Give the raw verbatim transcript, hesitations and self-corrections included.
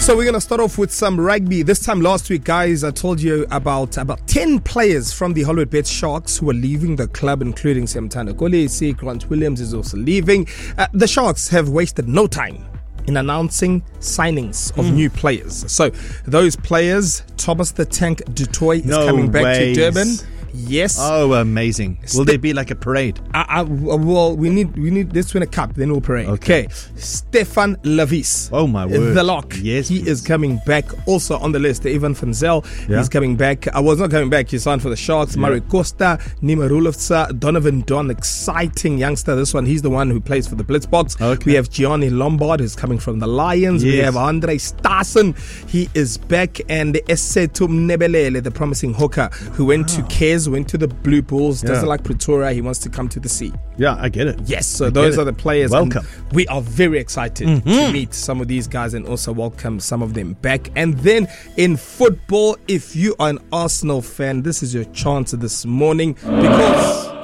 So we're going to start off with some rugby. This time last week, guys, I told you about about ten players from the Hollywoodbets Sharks who are leaving the club, including Semthando Kolisi. Grant Williams is also leaving. Uh, the Sharks have wasted no time in announcing signings of mm. new players. So those players, Thomas the Tank du Toit is no coming back ways. to Durban. Yes. Oh, amazing. Will Ste- there be like a parade? Uh, uh, well, we need we need let's win a cup, then we'll parade. Okay. okay. Stefan Lavis. Oh my word. The lock. Yes. He please. is coming back. Also on the list, Ivan van Zyl. Yeah. He's coming back. I was not coming back. He signed for the Sharks. Yeah. Murray Costa, Nima Rulovca, Donovan Don, exciting youngster. This one, he's the one who plays for the Blitzboks. Okay. We have Gianni Lombard, who's coming from the Lions. Yes. We have Andre Stassen. He is back. And Essetum Nebelele, the promising hooker, who went wow. to Cares, went to the Blue Bulls, doesn't yeah. like Pretoria. He wants to come to the sea. Yeah, I get it. Yes, so I those are the players. Welcome. We are very excited mm-hmm. to meet some of these guys and also welcome some of them back. And then in football, if you are an Arsenal fan, this is your chance this morning because